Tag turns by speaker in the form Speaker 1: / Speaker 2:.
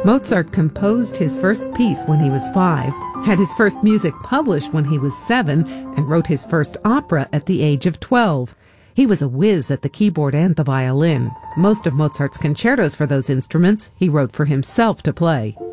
Speaker 1: Mozart composed his first piece when he was 5, had his first music published when he was 7, and wrote his first opera at the age of 12. He was a whiz at the keyboard and the violin. Most of Mozart's concertos for those instruments he wrote for himself to play.